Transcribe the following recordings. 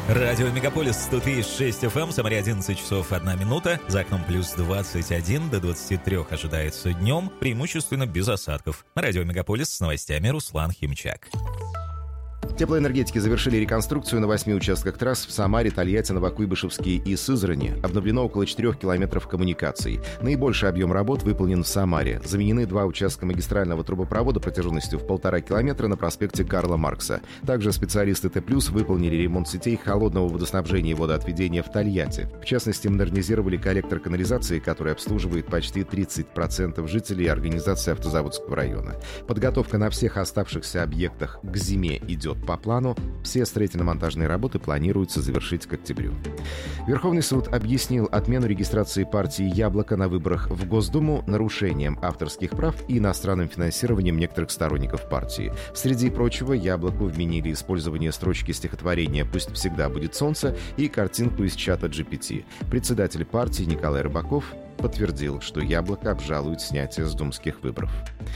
Радио Мегаполис 103.6 FM, Самаре 11 часов 1 минута, за окном плюс 21 до 23 ожидается днем, преимущественно без осадков. На Радио Мегаполис с новостями Руслан Химчак. Теплоэнергетики завершили реконструкцию на 8 участках трасс в Самаре, Тольятти, Новокуйбышевске и Сызрани. Обновлено около 4 километров коммуникаций. Наибольший объем работ выполнен в Самаре. Заменены 2 участка магистрального трубопровода протяженностью в 1,5 километра на проспекте Карла Маркса. Также специалисты Т+, выполнили ремонт сетей холодного водоснабжения и водоотведения в Тольятти. В частности, модернизировали коллектор канализации, который обслуживает почти 30% жителей организации Автозаводского района. Подготовка на всех оставшихся объектах к зиме идет по плану. Все строительно-монтажные работы планируется завершить к октябрю. Верховный суд объяснил отмену регистрации партии «Яблоко» на выборах в Госдуму нарушением авторских прав и иностранным финансированием некоторых сторонников партии. Среди прочего, «Яблоку» вменили использование строчки стихотворения «Пусть всегда будет солнце» и картинку из чата GPT. Председатель партии Николай Рыбаков подтвердил, что «Яблоко» обжалует снятие с думских выборов.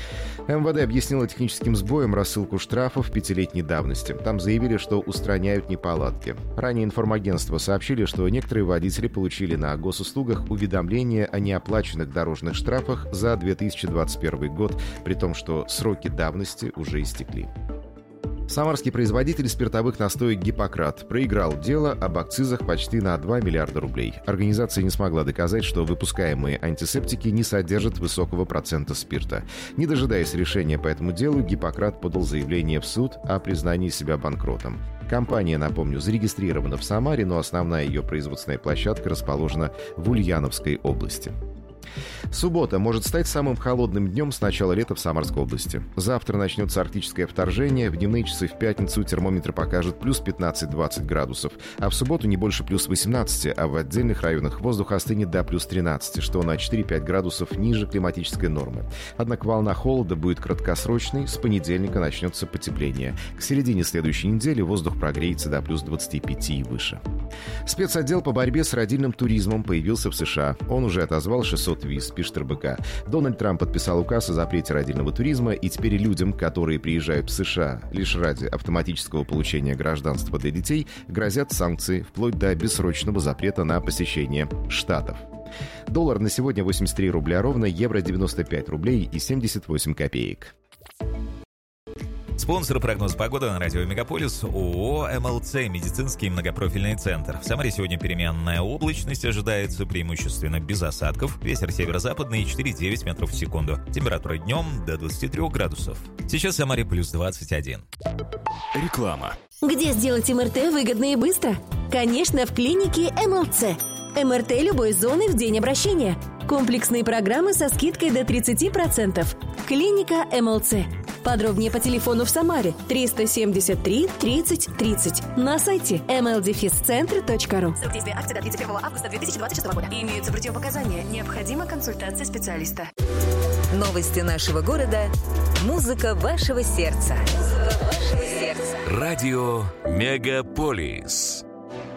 МВД объяснило техническим сбоем рассылку штрафов 5-летней давности. Там заявили, что устраняют неполадки. Ранее информагентства сообщили, что некоторые водители получили на госуслугах уведомления о неоплаченных дорожных штрафах за 2021 год, при том, что сроки давности уже истекли. Самарский производитель спиртовых настоек «Гиппократ» проиграл дело об акцизах почти на 2 миллиарда рублей. Организация не смогла доказать, что выпускаемые антисептики не содержат высокого процента спирта. Не дожидаясь решения по этому делу, «Гиппократ» подал заявление в суд о признании себя банкротом. Компания, напомню, зарегистрирована в Самаре, но основная ее производственная площадка расположена в Ульяновской области. Суббота может стать самым холодным днем с начала лета в Самарской области. Завтра начнется арктическое вторжение. В дневные часы в пятницу термометр покажет плюс 15-20 градусов, а в субботу не больше плюс 18, а в отдельных районах воздух остынет до плюс 13, что на 4-5 градусов ниже климатической нормы. Однако волна холода будет краткосрочной, с понедельника начнется потепление. К середине следующей недели воздух прогреется до плюс 25 и выше. Спецотдел по борьбе с родильным туризмом появился в США. Он уже отозвал 600 виз, пишет РБК. Дональд Трамп подписал указ о запрете родильного туризма, и теперь людям, которые приезжают в США лишь ради автоматического получения гражданства для детей, грозят санкции, вплоть до бессрочного запрета на посещение штатов. Доллар на сегодня 83 рубля ровно, евро 95 рублей и 78 копеек. Спонсор прогноза погоды на радио Мегаполис — ООО «МЛЦ» медицинский многопрофильный центр. В Самаре сегодня переменная облачность ожидается, преимущественно без осадков. Ветер северо-западный 4,9 метров в секунду. Температура днем до 23 градусов. Сейчас в Самаре плюс 21. Реклама. Где сделать МРТ выгодно и быстро? Конечно, в клинике МЛЦ. МРТ любой зоны в день обращения. Комплексные программы со скидкой до 30%. Клиника МЛЦ. Подробнее по телефону в Самаре 373 30 30. На сайте mldefiscentr.ru. Срок действия акции до 31 августа 2026 года. Имеются противопоказания. Необходима консультация специалиста. Новости нашего города. Музыка вашего сердца. Радио Мегаполис.